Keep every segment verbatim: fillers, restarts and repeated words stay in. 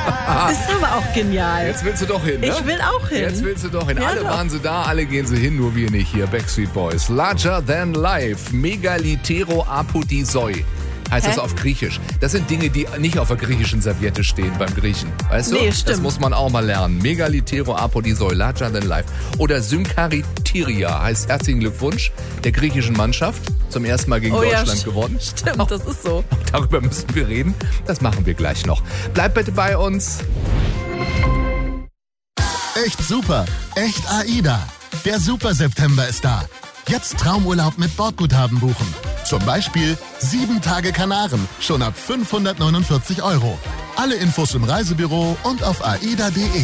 Ist aber auch genial. Jetzt willst du doch hin, ne? Ich will auch hin. Jetzt willst du doch hin. Ja, alle doch. waren sie da, alle gehen sie hin, nur wir nicht hier. Backstreet Boys. Larger than life. Megalitero apodisoi. Heißt Hä? das auf Griechisch. Das sind Dinge, die nicht auf der griechischen Serviette stehen beim Griechen. Weißt du? Nee, stimmt. Das muss man auch mal lernen. Megalitero apodisoi. Larger than life. Oder Synkaritiria heißt herzlichen Glückwunsch der griechischen Mannschaft. Zum ersten Mal gegen Oh ja, Deutschland st- gewonnen. Stimmt, das ist so. Darüber müssen wir reden. Das machen wir gleich noch. Bleibt bitte bei uns. Echt super. Echt AIDA. Der Super September ist da. Jetzt Traumurlaub mit Bordguthaben buchen. Zum Beispiel sieben Tage Kanaren, schon ab fünfhundertneunundvierzig Euro. Alle Infos im Reisebüro und auf aida punkt de.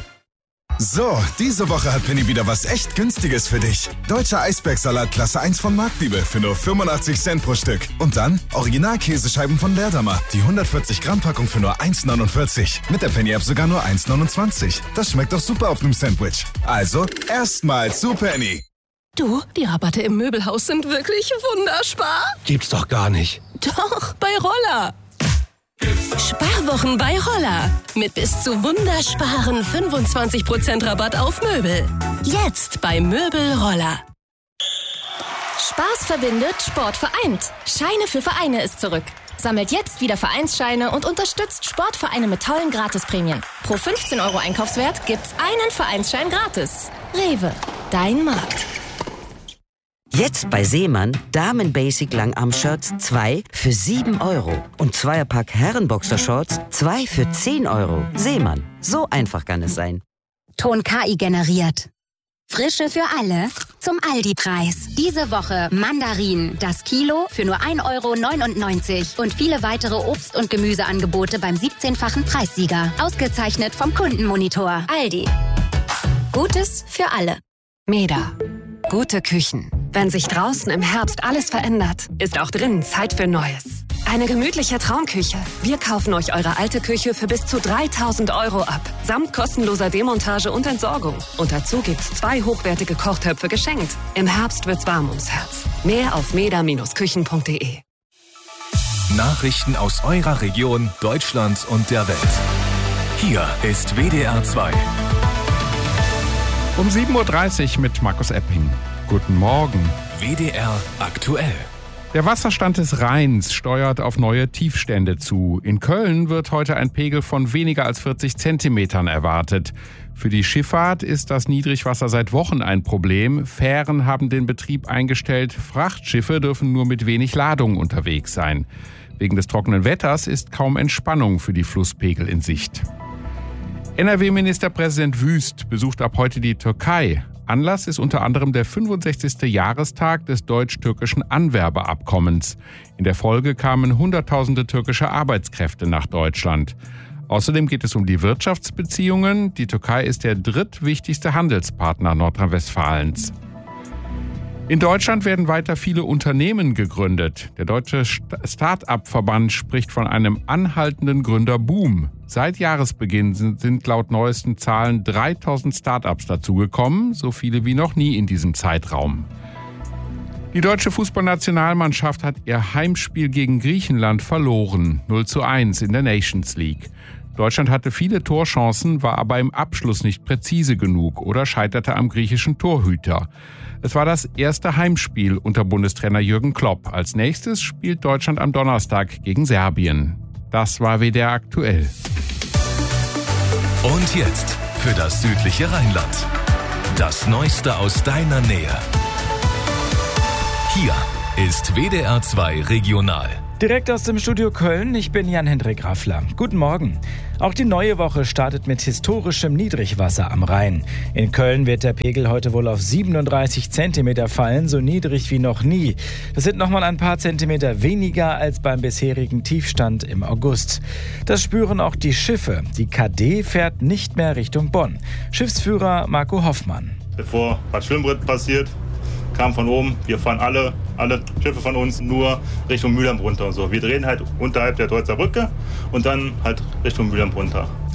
So, diese Woche hat Penny wieder was echt Günstiges für dich. Deutscher Eisbergsalat Klasse eins von Marktliebe für nur fünfundachtzig Cent pro Stück. Und dann Original-Käsescheiben von Leerdammer. Die hundertvierzig Gramm Packung für nur eins neunundvierzig. Mit der Penny-App sogar nur eins neunundzwanzig. Das schmeckt doch super auf einem Sandwich. Also, erstmal zu Penny. Du, die Rabatte im Möbelhaus sind wirklich wunderspar. Gibt's doch gar nicht. Doch, bei Roller. Sparwochen bei Roller. Mit bis zu wundersparen fünfundzwanzig Prozent Rabatt auf Möbel. Jetzt bei Möbel Roller. Spaß verbindet, Sport vereint. Scheine für Vereine ist zurück. Sammelt jetzt wieder Vereinsscheine und unterstützt Sportvereine mit tollen Gratisprämien. Pro fünfzehn Euro Einkaufswert gibt's einen Vereinsschein gratis. Rewe, dein Markt. Jetzt bei Seemann Damen Basic Langarm-Shirts zwei für sieben Euro und Zweierpack Herrenboxershorts zwei für zehn Euro. Seemann, so einfach kann es sein. Ton K I generiert. Frische für alle zum Aldi-Preis. Diese Woche Mandarinen, das Kilo für nur ein Euro neunundneunzig und viele weitere Obst- und Gemüseangebote beim siebzehnfachen Preissieger. Ausgezeichnet vom Kundenmonitor. Aldi. Gutes für alle. Meda. Gute Küchen. Wenn sich draußen im Herbst alles verändert, ist auch drinnen Zeit für Neues. Eine gemütliche Traumküche. Wir kaufen euch eure alte Küche für bis zu dreitausend Euro ab. Samt kostenloser Demontage und Entsorgung. Und dazu gibt's zwei hochwertige Kochtöpfe geschenkt. Im Herbst wird's warm ums Herz. Mehr auf meda Bindestrich küchen punkt de. Nachrichten aus eurer Region, Deutschland und der Welt. Hier ist W D R zwei. Um sieben Uhr dreißig mit Markus Epping. Guten Morgen. W D R aktuell. Der Wasserstand des Rheins steuert auf neue Tiefstände zu. In Köln wird heute ein Pegel von weniger als vierzig Zentimetern erwartet. Für die Schifffahrt ist das Niedrigwasser seit Wochen ein Problem. Fähren haben den Betrieb eingestellt. Frachtschiffe dürfen nur mit wenig Ladung unterwegs sein. Wegen des trockenen Wetters ist kaum Entspannung für die Flusspegel in Sicht. N R W-Ministerpräsident Wüst besucht ab heute die Türkei. Anlass ist unter anderem der fünfundsechzigste Jahrestag des deutsch-türkischen Anwerbeabkommens. In der Folge kamen Hunderttausende türkische Arbeitskräfte nach Deutschland. Außerdem geht es um die Wirtschaftsbeziehungen. Die Türkei ist der drittwichtigste Handelspartner Nordrhein-Westfalens. In Deutschland werden weiter viele Unternehmen gegründet. Der Deutsche Start-up-Verband spricht von einem anhaltenden Gründerboom. Seit Jahresbeginn sind laut neuesten Zahlen dreitausend Start-ups dazugekommen, so viele wie noch nie in diesem Zeitraum. Die deutsche Fußballnationalmannschaft hat ihr Heimspiel gegen Griechenland verloren, null zu eins in der Nations League. Deutschland hatte viele Torchancen, war aber im Abschluss nicht präzise genug oder scheiterte am griechischen Torhüter. Es war das erste Heimspiel unter Bundestrainer Jürgen Klopp. Als nächstes spielt Deutschland am Donnerstag gegen Serbien. Das war W D R aktuell. Und jetzt für das südliche Rheinland. Das Neueste aus deiner Nähe. Hier ist W D R zwei Regional. Direkt aus dem Studio Köln, ich bin Jan-Hendrik Raffler. Guten Morgen. Auch die neue Woche startet mit historischem Niedrigwasser am Rhein. In Köln wird der Pegel heute wohl auf siebenunddreißig Zentimeter fallen, so niedrig wie noch nie. Das sind nochmal ein paar Zentimeter weniger als beim bisherigen Tiefstand im August. Das spüren auch die Schiffe. Die K D fährt nicht mehr Richtung Bonn. Schiffsführer Marco Hoffmann. Bevor Bad Schwimmbrett passiert, kam von oben, wir fahren alle, alle Schiffe von uns nur Richtung Mülheim runter. Und so. Wir drehen halt unterhalb der Deutzer Brücke und dann halt Richtung Mülheim runter.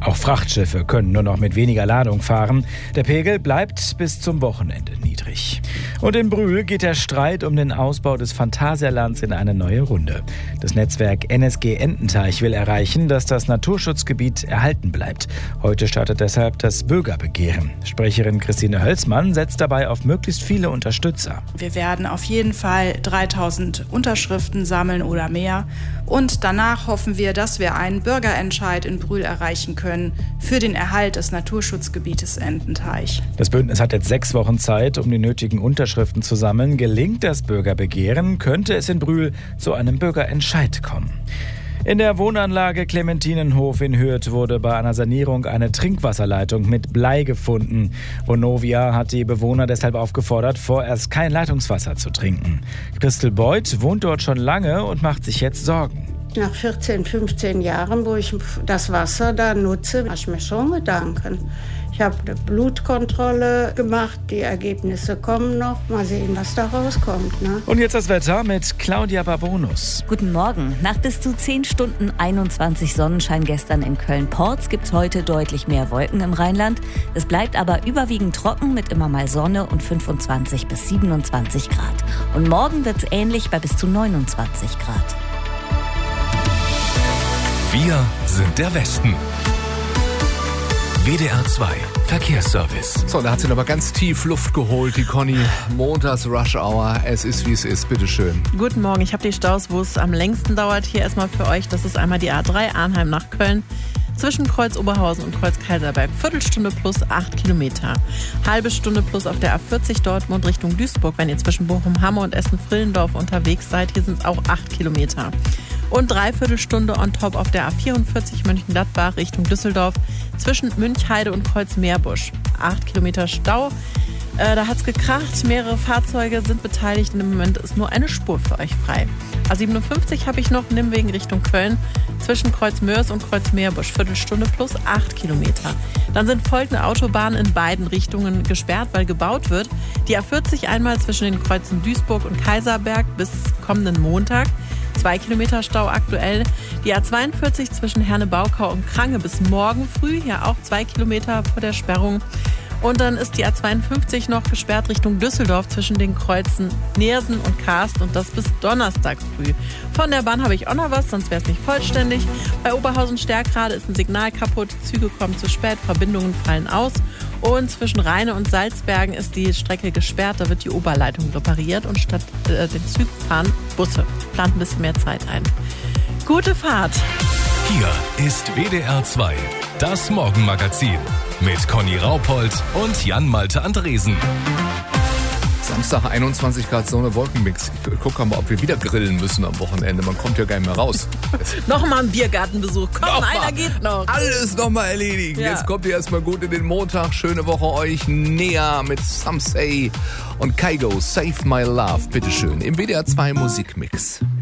Auch Frachtschiffe können nur noch mit weniger Ladung fahren. Der Pegel bleibt bis zum Wochenende niedrig. Und in Brühl geht der Streit um den Ausbau des Phantasialands in eine neue Runde. Das Netzwerk N S G Ententeich will erreichen, dass das Naturschutzgebiet erhalten bleibt. Heute startet deshalb das Bürgerbegehren. Sprecherin Christine Hölzmann setzt dabei auf möglichst viele Unterstützer. Wir werden auf jeden Fall dreitausend Unterschriften sammeln oder mehr. Und danach hoffen wir, dass wir einen Bürgerentscheid in Brühl erreichen können für den Erhalt des Naturschutzgebietes Ententeich. Das Bündnis hat jetzt sechs Wochen Zeit, um die nötigen Unterschriften zu sammeln. Gelingt das Bürgerbegehren, könnte es in Brühl zu einem Bürgerentscheid kommen. In der Wohnanlage Clementinenhof in Hürth wurde bei einer Sanierung eine Trinkwasserleitung mit Blei gefunden. Vonovia hat die Bewohner deshalb aufgefordert, vorerst kein Leitungswasser zu trinken. Christel Beuth wohnt dort schon lange und macht sich jetzt Sorgen. Nach vierzehn, fünfzehn Jahren, wo ich das Wasser da nutze, mache ich mir schon Gedanken. Ich habe eine Blutkontrolle gemacht, die Ergebnisse kommen noch. Mal sehen, was da rauskommt. Ne? Und jetzt das Wetter mit Claudia Barbonus. Guten Morgen. Nach bis zu zehn Stunden einundzwanzig Sonnenschein gestern in Köln-Porz gibt es heute deutlich mehr Wolken im Rheinland. Es bleibt aber überwiegend trocken mit immer mal Sonne und fünfundzwanzig bis siebenundzwanzig Grad. Und morgen wird es ähnlich bei bis zu neunundzwanzig Grad. Wir sind der Westen. W D R zwei Verkehrsservice. So, da hat sie aber ganz tief Luft geholt, die Conny. Montags Rush Hour. Es ist, wie es ist. Bitteschön. Guten Morgen. Ich habe die Staus, wo es am längsten dauert. Hier erstmal für euch. Das ist einmal die A drei Arnheim nach Köln. Zwischen Kreuz Oberhausen und Kreuz Kaiserberg. Viertelstunde plus acht Kilometer. Halbe Stunde plus auf der A vierzig Dortmund Richtung Duisburg, wenn ihr zwischen Bochum-Hamme und Essen-Frillendorf unterwegs seid. Hier sind es auch acht Kilometer. Und Dreiviertelstunde on top auf der A vierundvierzig Mönchengladbach Richtung Düsseldorf zwischen Münchheide und Kreuz-Meerbusch. Acht Kilometer Stau. Äh, da hat's gekracht. Mehrere Fahrzeuge sind beteiligt. Und im Moment ist nur eine Spur für euch frei. A siebenundfünfzig habe ich noch Nimwegen Richtung Köln zwischen Kreuz-Mörs und Kreuz-Meerbusch. Viertelstunde plus acht Kilometer. Dann sind folgende Autobahnen in beiden Richtungen gesperrt, weil gebaut wird. Die A vierzig einmal zwischen den Kreuzen Duisburg und Kaiserberg bis kommenden Montag. Zwei Kilometer Stau aktuell. Die A zweiundvierzig zwischen Herne-Baukau und Krange bis morgen früh. Hier auch zwei Kilometer vor der Sperrung. Und dann ist die A zweiundfünfzig noch gesperrt Richtung Düsseldorf zwischen den Kreuzen Neersen und Karst und das bis Donnerstag früh. Von der Bahn habe ich auch noch was, sonst wäre es nicht vollständig. Bei Oberhausen-Stärkrade ist ein Signal kaputt, Züge kommen zu spät, Verbindungen fallen aus. Und zwischen Rheine und Salzbergen ist die Strecke gesperrt, da wird die Oberleitung repariert und statt äh, den Zügen fahren Busse. Plant ein bisschen mehr Zeit ein. Gute Fahrt! Hier ist W D R zwei, das Morgenmagazin mit Conny Raupold und Jan-Malte Andresen. Samstag einundzwanzig Grad Sonne, Wolkenmix. Ich gucke mal, ob wir wieder grillen müssen am Wochenende. Man kommt ja gar nicht mehr raus. Nochmal ein Biergartenbesuch. Komm, noch einer mal. Geht noch. Alles nochmal erledigen. Ja. Jetzt kommt ihr erstmal gut in den Montag. Schöne Woche euch. Nea mit Some Say und Kygo, Save My Love. Bitteschön. Im W D R zwei Musikmix.